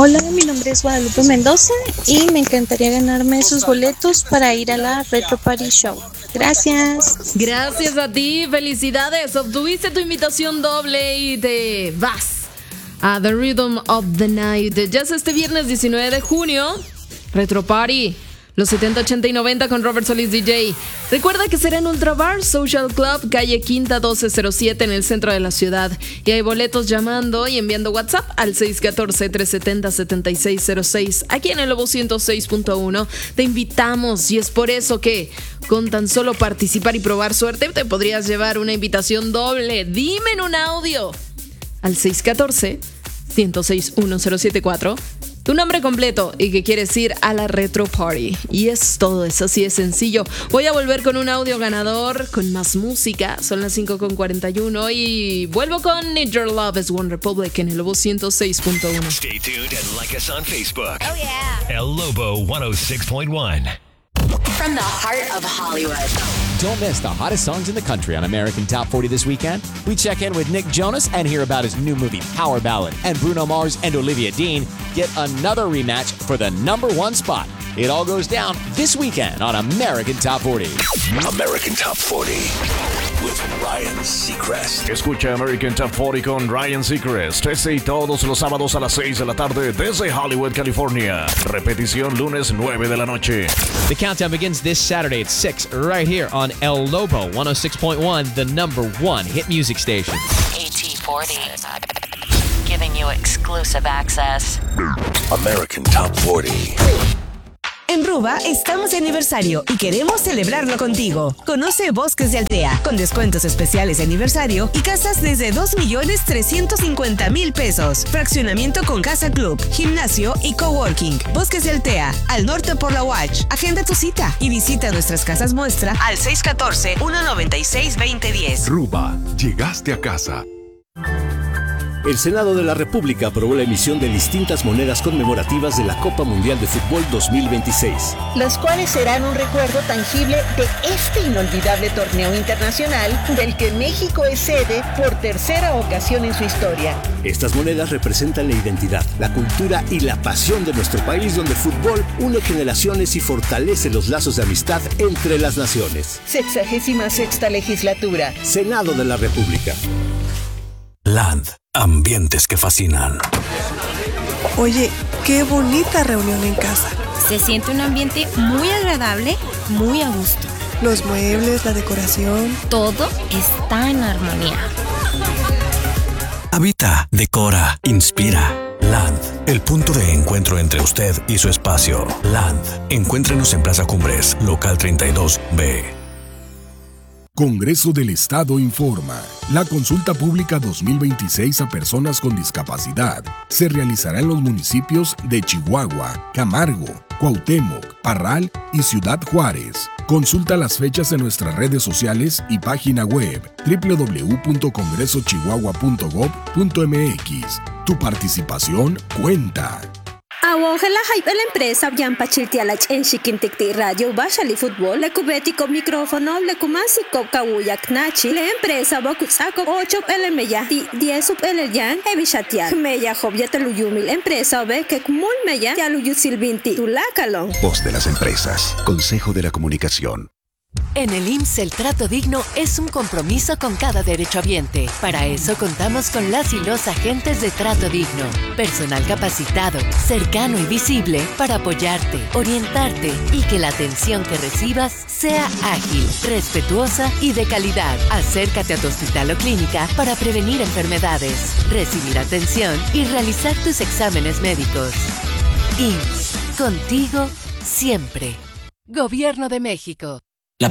Hola, mi nombre es Guadalupe Mendoza y me encantaría ganarme esos boletos para ir a la Retro Party Show. Gracias. Gracias a ti, felicidades. Obtuviste tu invitación doble y te vas a The Rhythm of the Night. Ya es este viernes 19 de junio, Retro Party. Los 70, 80 y 90 con Robert Solís DJ. Recuerda que será en Ultra Bar Social Club, calle Quinta 1207 en el centro de la ciudad. Y hay boletos llamando y enviando WhatsApp al 614-370-7606. Aquí en el Lobo 106.1 te invitamos y es por eso que con tan solo participar y probar suerte te podrías llevar una invitación doble. Dime en un audio al 614-106-1074 tu nombre completo y que quieres ir a la Retro Party. Y es todo, es así de sencillo. Voy a volver con un audio ganador, con más música. Son las 5:41 y vuelvo con Need Your Love is One Republic en el Lobo 106.1. Stay tuned and like us on Facebook. Oh yeah. El Lobo 106.1. From the heart of Hollywood. Don't miss the hottest songs in the country on American Top 40 this weekend. We check in with Nick Jonas and hear about his new movie, Power Ballad. And Bruno Mars and Olivia Dean get another rematch for the #1 spot. It all goes down this weekend on American Top 40. American Top 40 with Ryan Seacrest. Escucha American Top 40 con Ryan Seacrest. Este y todos los sábados a las 6 de la tarde desde Hollywood, California. Repetición lunes 9 de la noche. The countdown begins this Saturday at 6 right here on El Lobo 106.1, the #1 hit music station. AT40, giving you exclusive access. American Top 40. En Ruba estamos de aniversario y queremos celebrarlo contigo. Conoce Bosques de Altea, con descuentos especiales de aniversario y casas desde 2,350,000 pesos. Fraccionamiento con casa club, gimnasio y coworking. Bosques de Altea, al norte por la Watch. Agenda tu cita y visita nuestras casas muestra al 614-196-2010. Ruba, llegaste a casa. El Senado de la República aprobó la emisión de distintas monedas conmemorativas de la Copa Mundial de Fútbol 2026. Las cuales serán un recuerdo tangible de este inolvidable torneo internacional del que México es sede por tercera ocasión en su historia. Estas monedas representan la identidad, la cultura y la pasión de nuestro país, donde el fútbol une generaciones y fortalece los lazos de amistad entre las naciones. 66ª legislatura. Senado de la República. Land. Ambientes que fascinan. Oye, qué bonita reunión en casa. Se siente un ambiente muy agradable, muy a gusto. Los muebles, la decoración. Todo está en armonía. Habita, decora, inspira. Land, el punto de encuentro entre usted y su espacio. Land, encuéntrenos en Plaza Cumbres, local 32B. Congreso del Estado informa. La consulta pública 2026 a personas con discapacidad se realizará en los municipios de Chihuahua, Camargo, Cuauhtémoc, Parral y Ciudad Juárez. Consulta las fechas en nuestras redes sociales y página web www.congresochihuahua.gov.mx. Tu participación cuenta. Awongela hype la empresa Biampa Chiltialach en Chiquinticti Radio Bashali Fútbol, le cubetico micrófono, le kumasico kawuyak nachi, la empresa Bokutsako 8 elemeya, 10 sub eleyan, ebishatial, meya Jobiataluyumil, empresa ve que kumul meya, Yaluyutsilvinti, Tulakalon. Voz de las empresas, Consejo de la Comunicación. En el IMSS el trato digno es un compromiso con cada derechohabiente. Para eso contamos con las y los agentes de trato digno. Personal capacitado, cercano y visible para apoyarte, orientarte y que la atención que recibas sea ágil, respetuosa y de calidad. Acércate a tu hospital o clínica para prevenir enfermedades, recibir atención y realizar tus exámenes médicos. IMSS, contigo siempre. Gobierno de México.